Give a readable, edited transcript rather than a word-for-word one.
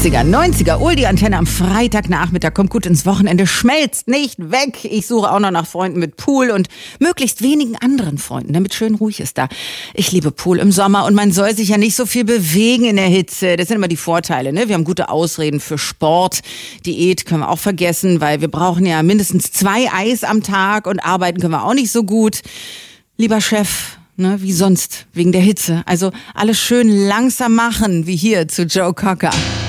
80er, 90er, die Antenne am Freitagnachmittag, kommt gut ins Wochenende, schmelzt nicht weg. Ich suche auch noch nach Freunden mit Pool und möglichst wenigen anderen Freunden, damit schön ruhig ist da. Ich liebe Pool im Sommer und man soll sich ja nicht so viel bewegen in der Hitze. Das sind immer die Vorteile, ne? Wir haben gute Ausreden für Sport. Diät können wir auch vergessen, weil wir brauchen ja mindestens 2 Eis am Tag und arbeiten können wir auch nicht so gut. Lieber Chef, ne, wie sonst, wegen der Hitze. Also alles schön langsam machen, wie hier zu Joe Cocker.